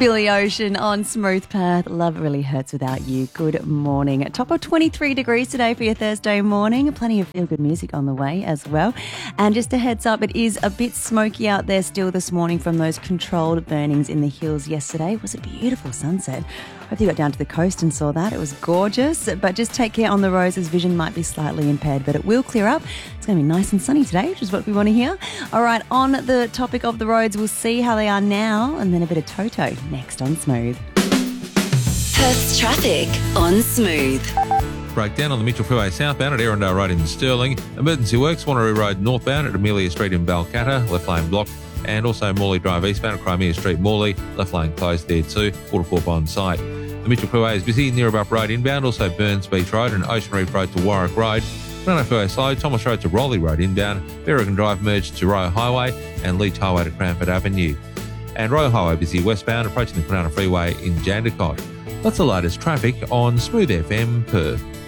Billy Ocean on Smooth Path. Love really hurts without you. Good morning. Top of 23 degrees today for your Thursday morning. Plenty of feel-good music on the way as well. And just a heads up, it is a bit smoky out there still this morning from those controlled burnings in the hills yesterday. It was a beautiful sunset. Hope you got down to the coast and saw that. It was gorgeous. But just take care on the roads as vision might be slightly impaired, but it will clear up. It's going to be nice and sunny today, which is what we want to hear. All right, on the topic of the roads, we'll see how they are now and then a bit of Toto next on Smooth. Perth's traffic on Smooth. Breakdown on the Mitchell Freeway southbound at Erindale Road in Stirling. Emergency works, Wanneroo Road northbound at Amelia Street in Balcatta, left lane blocked. And also Morley Drive eastbound at Crimea Street, Morley, left lane closed there too, quarter corp on site. The Mitchell Freeway is busy, Neerabup Road inbound, also Burns Beach Road and Ocean Reef Road to Warwick Road. Runner Freeway slow, Thomas Road to Rowley Road inbound, Berrigan Drive merged to Royal Highway and Leach Highway to Cranford Avenue. And Royal Highway busy westbound, approaching the Kwinana Freeway in Jandakot. That's the latest traffic on Smooth FM Perth.